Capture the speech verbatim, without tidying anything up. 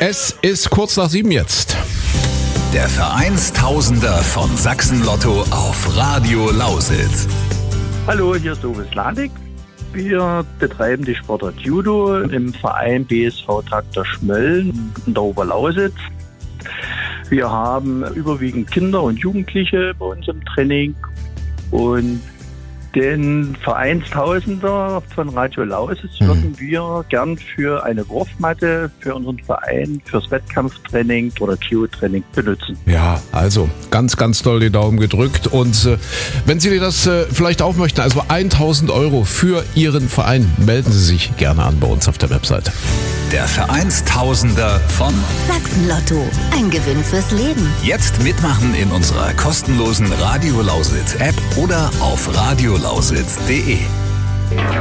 Es ist kurz nach sieben jetzt. Der Vereinstausender von Sachsen-Lotto auf Radio Lausitz. Hallo, hier ist Uwe Slanik. Wir betreiben die Sportart Judo im Verein B S V Traktor Schmölln in der Oberlausitz. Wir haben überwiegend Kinder und Jugendliche bei uns im Training und den Vereinstausender von Radio Lausitz Mhm. würden wir gern für eine Wurfmatte für unseren Verein, fürs Wettkampftraining oder K O-Training benutzen. Ja, also ganz, ganz doll die Daumen gedrückt. Und äh, wenn Sie das äh, vielleicht auch möchten, also tausend Euro für Ihren Verein, melden Sie sich gerne an bei uns auf der Webseite. Der Vereinstausender von Sachsen-Lotto. Ein Gewinn fürs Leben. Jetzt mitmachen in unserer kostenlosen Radio Lausitz App oder auf radiolausitz punkt de.